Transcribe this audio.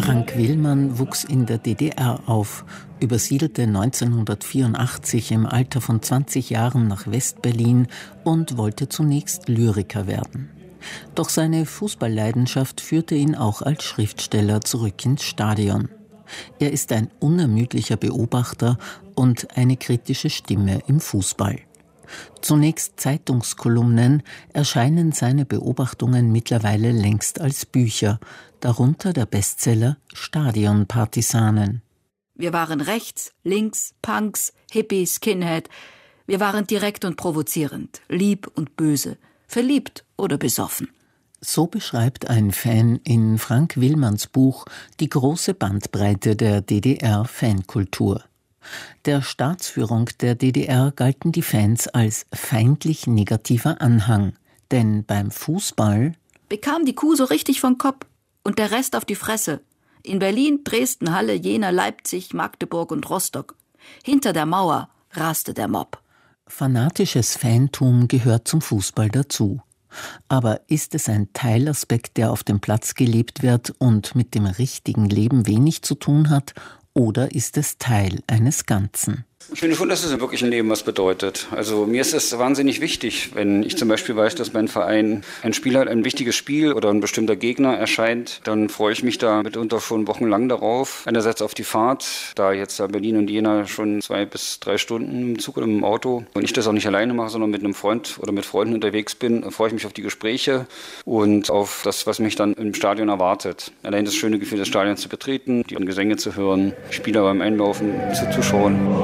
Frank Willmann wuchs in der DDR auf, übersiedelte 1984 im Alter von 20 Jahren nach West-Berlin und wollte zunächst Lyriker werden. Doch seine Fußballleidenschaft führte ihn auch als Schriftsteller zurück ins Stadion. Er ist ein unermüdlicher Beobachter und eine kritische Stimme im Fußball. Zunächst Zeitungskolumnen, erscheinen seine Beobachtungen mittlerweile längst als Bücher, darunter der Bestseller Stadionpartisanen. Wir waren rechts, links, Punks, Hippies, Skinhead. Wir waren direkt und provozierend, lieb und böse, verliebt oder besoffen. So beschreibt ein Fan in Frank Willmanns Buch die große Bandbreite der DDR-Fankultur. Der Staatsführung der DDR galten die Fans als feindlich negativer Anhang, denn beim Fußball bekam die Kuh so richtig vom Kopf und der Rest auf die Fresse. In Berlin, Dresden, Halle, Jena, Leipzig, Magdeburg und Rostock. Hinter der Mauer raste der Mob. Fanatisches Fantum gehört zum Fußball dazu. Aber ist es ein Teilaspekt, der auf dem Platz gelebt wird und mit dem richtigen Leben wenig zu tun hat, oder ist es Teil eines Ganzen? Ich finde schon, dass es im wirklichen Leben was bedeutet. Also mir ist es wahnsinnig wichtig, wenn ich zum Beispiel weiß, dass mein Verein ein Spiel hat, ein wichtiges Spiel oder ein bestimmter Gegner erscheint, dann freue ich mich da mitunter schon wochenlang darauf. Einerseits auf die Fahrt, da jetzt da Berlin und Jena schon 2 bis 3 Stunden im Zug oder im Auto und ich das auch nicht alleine mache, sondern mit einem Freund oder mit Freunden unterwegs bin, freue ich mich auf die Gespräche und auf das, was mich dann im Stadion erwartet. Allein das schöne Gefühl, das Stadion zu betreten, die Gesänge zu hören, Spieler beim Einlaufen zuzuschauen.